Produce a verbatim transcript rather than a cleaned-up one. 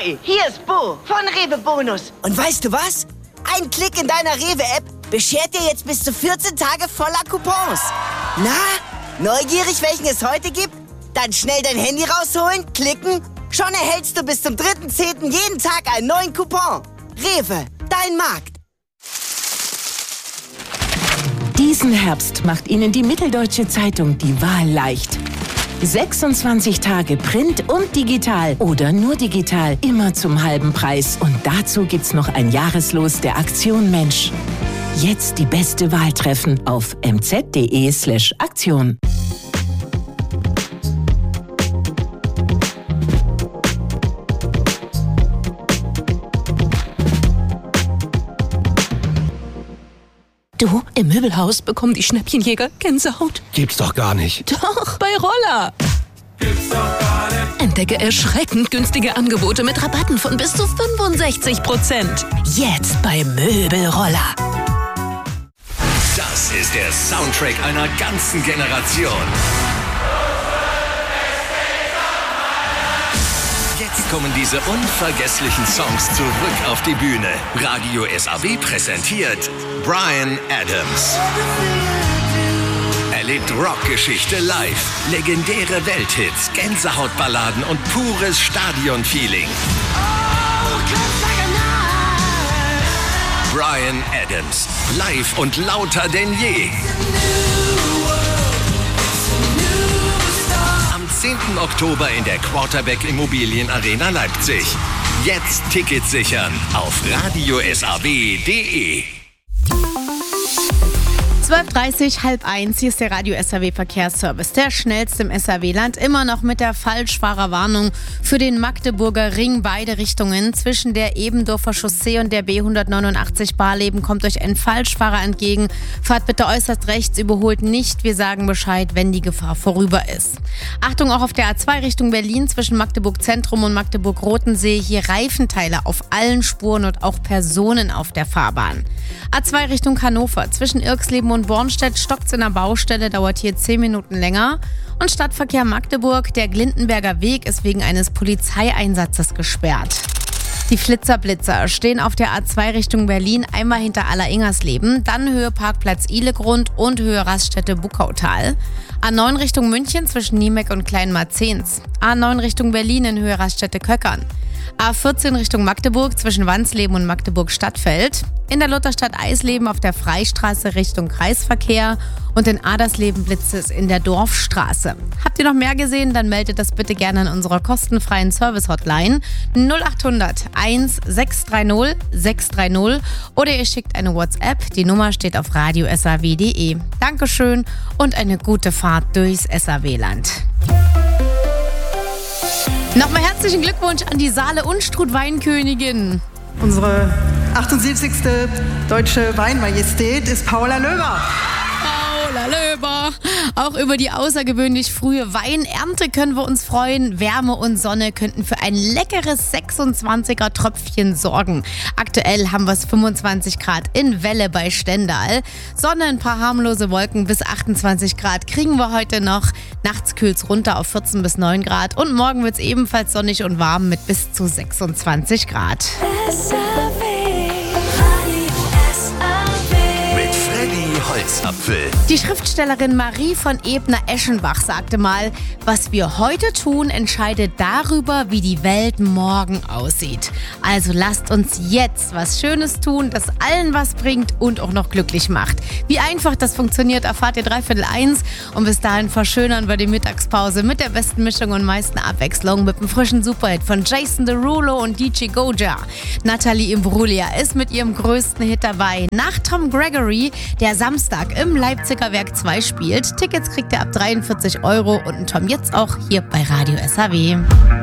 Ahoi, hier ist Bo von Rewe Bonus. Und weißt du was? Ein Klick in deiner Rewe-App beschert dir jetzt bis zu vierzehn Tage voller Coupons. Na, neugierig, welchen es heute gibt? Dann schnell dein Handy rausholen, klicken. Schon erhältst du bis zum dritten zehnten jeden Tag einen neuen Coupon. Rewe, dein Markt. Diesen Herbst macht Ihnen die Mitteldeutsche Zeitung die Wahl leicht. sechsundzwanzig Tage Print und digital oder nur digital, immer zum halben Preis. Und dazu gibt's noch ein Jahreslos der Aktion Mensch. Jetzt die beste Wahl treffen auf m z punkt d e slash aktion. Du, im Möbelhaus bekommen die Schnäppchenjäger Gänsehaut. Gibt's doch gar nicht. Doch, bei Roller. Gibt's doch gar nicht. Entdecke erschreckend günstige Angebote mit Rabatten von bis zu fünfundsechzig Prozent. Jetzt bei Möbelroller. Das ist der Soundtrack einer ganzen Generation. Jetzt kommen diese unvergesslichen Songs zurück auf die Bühne. Radio S A W präsentiert Bryan Adams. Erlebt Rockgeschichte live, legendäre Welthits, Gänsehautballaden und pures Stadionfeeling. Bryan Adams, live und lauter denn je. Am zehnten Oktober in der Quarterback Immobilien Arena Leipzig. Jetzt Tickets sichern auf radio s a w punkt d e. zwölf Uhr dreißig, halb eins, hier ist der Radio S A W Verkehrsservice, der schnellste im S A W-Land, immer noch mit der Falschfahrerwarnung für den Magdeburger Ring, beide Richtungen. Zwischen der Ebendorfer Chaussee und der B hundertneunundachtzig Barleben kommt euch ein Falschfahrer entgegen. Fahrt bitte äußerst rechts, überholt nicht, wir sagen Bescheid, wenn die Gefahr vorüber ist. Achtung auch auf der A zwei Richtung Berlin, zwischen Magdeburg Zentrum und Magdeburg Rotensee, hier Reifenteile auf allen Spuren und auch Personen auf der Fahrbahn. A zwei Richtung Hannover, zwischen Irxleben und Bornstedt stockt's in der Baustelle, dauert hier zehn Minuten länger. Und Stadtverkehr Magdeburg, der Glindenberger Weg ist wegen eines Polizeieinsatzes gesperrt. Die Flitzerblitzer stehen auf der A zwei Richtung Berlin, einmal hinter Aller-Ingersleben, dann Höhe Parkplatz Ihlegrund und Höhe Raststätte Buckautal. A neun Richtung München zwischen Niemeck und Kleinmarzens. A neun Richtung Berlin in Höhe Raststätte Köckern. A vierzehn Richtung Magdeburg zwischen Wansleben und Magdeburg-Stadtfeld. In der Lutherstadt Eisleben auf der Freistraße Richtung Kreisverkehr und in Adersleben blitzt es in der Dorfstraße. Habt ihr noch mehr gesehen? Dann meldet das bitte gerne an unserer kostenfreien Service-Hotline null achthundert eins sechs drei null sechs drei null oder ihr schickt eine WhatsApp. Die Nummer steht auf radio s a w punkt d e. Dankeschön und eine gute Fahrt durchs S A W-Land. Nochmal herzlichen Glückwunsch an die Saale-Unstrut-Weinkönigin. Unsere achtundsiebzigste deutsche Weinmajestät ist Paula Löber. Paula Löber. Auch über die außergewöhnlich frühe Weinernte können wir uns freuen. Wärme und Sonne könnten für ein leckeres sechsundzwanziger Tröpfchen sorgen. Aktuell haben wir es fünfundzwanzig Grad in Welle bei Stendal. Sonne, ein paar harmlose Wolken bis achtundzwanzig Grad kriegen wir heute noch. Nachts kühlt es runter auf vierzehn bis neun Grad. Und morgen wird es ebenfalls sonnig und warm mit bis zu sechsundzwanzig Grad. Holzapfel. Die Schriftstellerin Marie von Ebner-Eschenbach sagte mal, was wir heute tun, entscheidet darüber, wie die Welt morgen aussieht. Also lasst uns jetzt was Schönes tun, das allen was bringt und auch noch glücklich macht. Wie einfach das funktioniert, erfahrt ihr dreiviertel eins und bis dahin verschönern wir die Mittagspause mit der besten Mischung und meisten Abwechslung mit einem frischen Superhit von Jason Derulo und D J Goja. Natalie Imbruglia ist mit ihrem größten Hit dabei. Nach Tom Gregory, der Samstag im Leipziger Werk zwei spielt. Tickets kriegt ihr ab dreiundvierzig Euro und ein Tom jetzt auch hier bei Radio S A W.